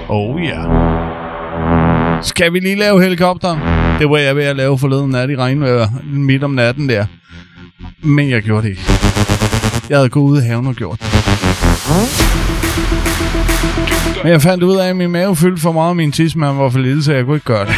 Oh ja. Skal vi lige lave helikopteren? Det var jeg ved at lave forleden nat i regnvejr midt om natten der. Men jeg gjorde det ikke. Jeg havde gået ud i haven og gjort det. Men jeg fandt ud af, at min mave fyldte for meget, og min tidsmand var for lille, så jeg kunne ikke gøre det.